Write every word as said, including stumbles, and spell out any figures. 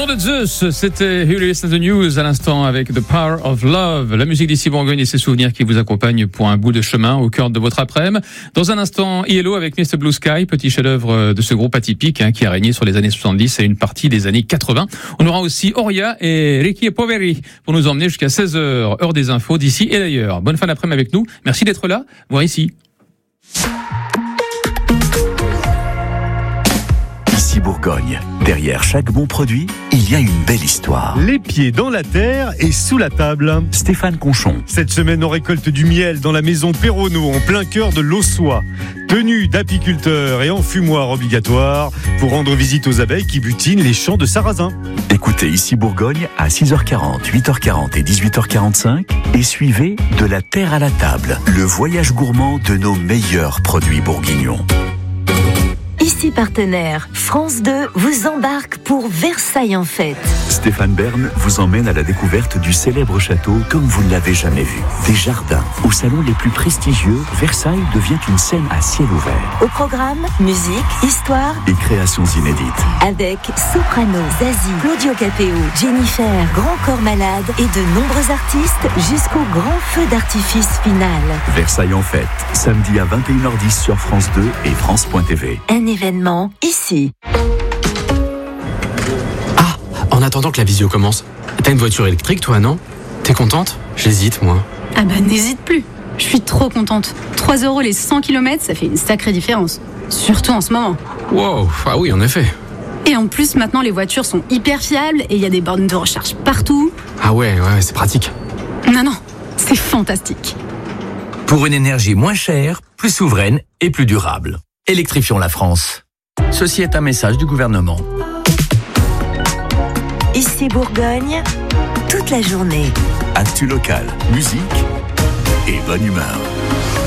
de Zeus, c'était Here Listen to the News à l'instant avec The Power of Love, la musique d'ici Bourgogne et ses souvenirs qui vous accompagnent pour un bout de chemin au cœur de votre après-midi. Dans un instant, I L O avec mister Blue Sky, petit chef-d'œuvre de ce groupe atypique hein, qui a régné sur les années soixante-dix et une partie des années quatre-vingts. On aura aussi Oria et Ricky et Poveri pour nous emmener jusqu'à seize heures, heure des infos d'ici et d'ailleurs. Bonne fin d'après-midi avec nous. Merci d'être là. Voir ici. Ici Bourgogne. Derrière chaque bon produit, il y a une belle histoire. Les pieds dans la terre et sous la table. Stéphane Conchon. Cette semaine, on récolte du miel dans la maison Perronneau, en plein cœur de l'Ossois. Tenue d'apiculteur et enfumoir obligatoire pour rendre visite aux abeilles qui butinent les champs de sarrasin. Écoutez Ici Bourgogne à six heures quarante, huit heures quarante et dix-huit heures quarante-cinq et suivez De la terre à la table, le voyage gourmand de nos meilleurs produits bourguignons. Ici partenaire, France deux vous embarque pour Versailles en fête. Stéphane Bern vous emmène à la découverte du célèbre château comme vous ne l'avez jamais vu. Des jardins aux salons les plus prestigieux, Versailles devient une scène à ciel ouvert. Au programme, musique, histoire et créations inédites. Avec Soprano, Zazie, Claudio Capéo, Jennifer, Grand Corps Malade et de nombreux artistes jusqu'au grand feu d'artifice final. Versailles en fête, samedi à vingt et une heures dix sur France deux et France point T V. Un événement ici. Ah, en attendant que la visio commence, t'as une voiture électrique toi, non? T'es contente? J'hésite moi. Ah bah n'hésite plus, je suis trop contente. trois euros les cent kilomètres, ça fait une sacrée différence. Surtout en ce moment. Wow, ah oui en effet. Et en plus maintenant les voitures sont hyper fiables et il y a des bornes de recharge partout. Ah ouais, ouais, c'est pratique. Non, non, c'est fantastique. Pour une énergie moins chère, plus souveraine et plus durable. Électrifions la France. Ceci est un message du gouvernement. Ici Bourgogne, toute la journée. Actu local, musique et bonne humeur.